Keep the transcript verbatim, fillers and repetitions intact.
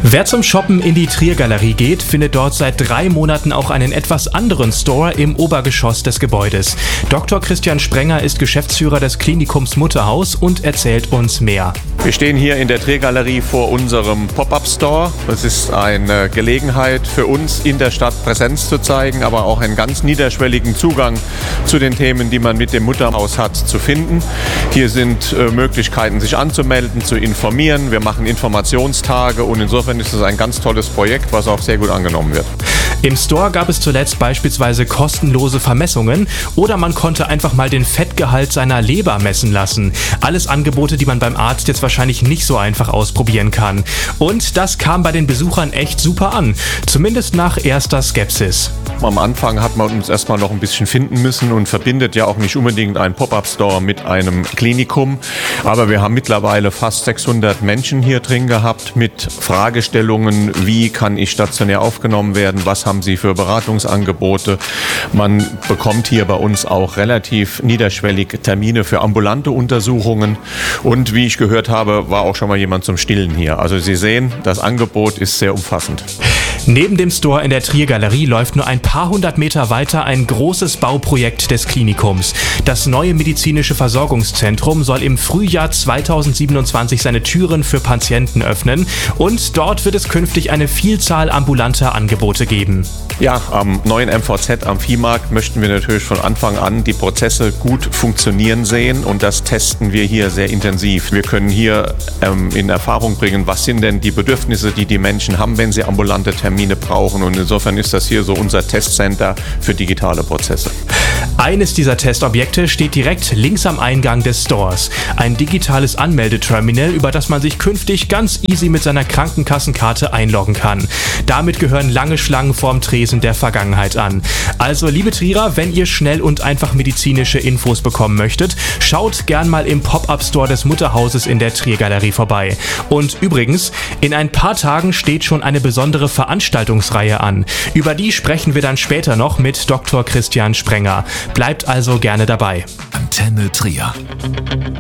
Wer zum Shoppen in die Trier-Galerie geht, findet dort seit drei Monaten auch einen etwas anderen Store im Obergeschoss des Gebäudes. Doktor Christian Sprenger ist Geschäftsführer des Klinikums Mutterhaus und erzählt uns mehr. Wir stehen hier in der Trier-Galerie vor unserem Pop-Up-Store. Das ist eine Gelegenheit für uns, in der Stadt Präsenz zu zeigen, aber auch einen ganz niederschwelligen Zugang zu den Themen, die man mit dem Mutterhaus hat, zu finden. Hier sind äh, Möglichkeiten, sich anzumelden, zu informieren. Wir machen Informationstage und insofern ist es ein ganz tolles Projekt, was auch sehr gut angenommen wird. Im Store gab es zuletzt beispielsweise kostenlose Vermessungen oder man konnte einfach mal den Fettgehalt seiner Leber messen lassen. Alles Angebote, die man beim Arzt jetzt wahrscheinlich nicht so einfach ausprobieren kann. Und das kam bei den Besuchern echt super an, zumindest nach erster Skepsis. Am Anfang hat man uns erstmal noch ein bisschen finden müssen und verbindet ja auch nicht unbedingt einen Pop-Up-Store mit einem Klinikum. Aber wir haben mittlerweile fast sechshundert Menschen hier drin gehabt mit Fragestellungen, wie kann ich stationär aufgenommen werden, was haben Sie für Beratungsangebote. Man bekommt hier bei uns auch relativ niederschwellig Termine für ambulante Untersuchungen. Und wie ich gehört habe, war auch schon mal jemand zum Stillen hier. Also Sie sehen, das Angebot ist sehr umfassend. Neben dem Store in der Trier-Galerie läuft nur ein paar hundert Meter weiter ein großes Bauprojekt des Klinikums. Das neue medizinische Versorgungszentrum soll im Frühjahr zweitausendsiebenundzwanzig seine Türen für Patienten öffnen und dort wird es künftig eine Vielzahl ambulanter Angebote geben. Ja, am neuen M V Z am Viehmarkt möchten wir natürlich von Anfang an die Prozesse gut funktionieren sehen und das testen wir hier sehr intensiv. Wir können hier ähm, in Erfahrung bringen, was sind denn die Bedürfnisse, die die Menschen haben, wenn sie ambulante Termine brauchen und insofern ist das hier so unser Testcenter für digitale Prozesse. Eines dieser Testobjekte steht direkt links am Eingang des Stores. Ein digitales Anmeldeterminal, über das man sich künftig ganz easy mit seiner Krankenkassenkarte einloggen kann. Damit gehören lange Schlangen vorm Tresen der Vergangenheit an. Also liebe Trierer, wenn ihr schnell und einfach medizinische Infos bekommen möchtet, schaut gern mal im Pop-Up-Store des Mutterhauses in der Trier-Galerie vorbei. Und übrigens, in ein paar Tagen steht schon eine besondere Veranstaltungsreihe an. Über die sprechen wir dann später noch mit Doktor Christian Sprenger. Bleibt also gerne dabei. Antenne Trier.